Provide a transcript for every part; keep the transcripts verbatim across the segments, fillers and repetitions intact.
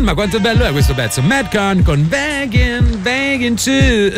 Mamma quanto bello è questo pezzo. Madcon con Begging, Begging to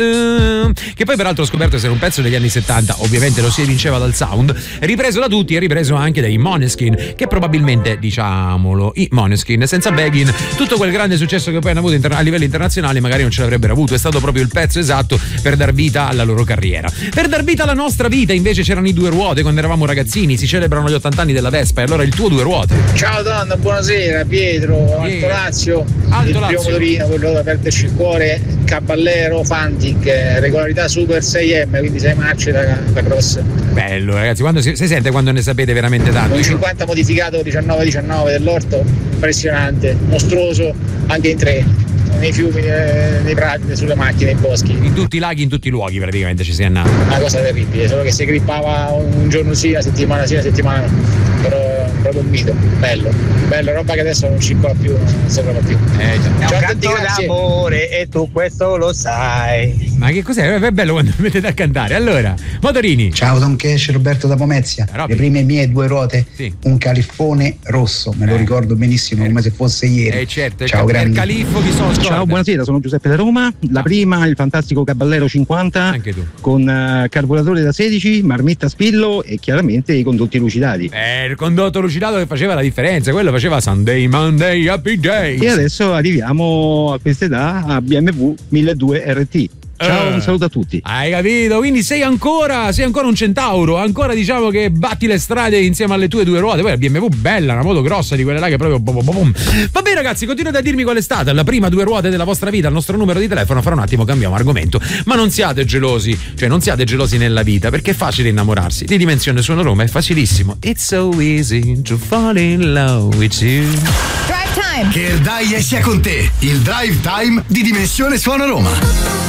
uh, che poi peraltro ho scoperto essere un pezzo degli anni settanta, ovviamente lo si evinceva dal sound, ripreso da tutti e ripreso anche dai Måneskin, che probabilmente, diciamolo, i Måneskin senza Begging tutto quel grande successo che poi hanno avuto inter- a livello internazionale magari non ce l'avrebbero avuto. È stato proprio il pezzo esatto per dar vita alla loro carriera, per dar vita alla nostra vita. Invece c'erano i due ruote quando eravamo ragazzini, si celebrano gli ottanta anni della Vespa e allora il tuo due ruote. Ciao donna, buonasera, Pietro, Alto Lazio, Alto il Lazio. primo motorino, quello da perderci il cuore, Caballero, Fantic, regolarità Super sei M, quindi sei marce da, da cross. Bello ragazzi, quando si, si sente quando ne sapete veramente tanto. Con i cinquanta modificato diciannove diciannove dell'orto, impressionante, mostruoso, anche in tre. Nei fiumi, nei prati, sulle macchine, nei boschi. In tutti i laghi, in tutti i luoghi praticamente ci si è andato. Una cosa terribile, solo che si grippava un giorno sì, una settimana sì, una settimana no. Però proprio un mito, bello, bello, roba che adesso non ci qua più, non si trova più. Eh, Ciao È un a tutti, canto grazie. d'amore e tu questo lo sai. Ma che cos'è? È bello quando mettete a cantare. Allora, motorini. Ciao Don Cash, Roberto da Pomezia. Robby. Le prime mie due ruote, Sì. un califfone rosso, me lo Eh. ricordo benissimo, Eh. come se fosse ieri. Eh certo, Ciao, il grandi. califfo vi sono Ciao, buonasera, sono Giuseppe da Roma. La prima, il fantastico Caballero cinquanta Anche tu. con uh, carburatore da sedici, marmitta a spillo e chiaramente i condotti lucidati. Eh, il condotto lucidato che faceva la differenza, quello faceva Sunday, Monday, Happy Day. E adesso arriviamo a questa età a B M W milleduecento R T. Ciao, Eh. un saluto a tutti. Hai capito? Quindi sei ancora, sei ancora un centauro, ancora diciamo che batti le strade insieme alle tue due ruote. Poi la B M W bella, una moto grossa di quelle là che proprio bom, bom, bom. Va bene ragazzi, continuate a dirmi qual è stata la prima due ruote della vostra vita, il nostro numero di telefono, fra un attimo cambiamo argomento. Ma non siate gelosi, cioè non siate gelosi nella vita, perché è facile innamorarsi. Di Dimensione Suono Roma è facilissimo. It's so easy to fall in love with you. Drive time. Che il dai sia con te, il drive time di Dimensione Suono Roma.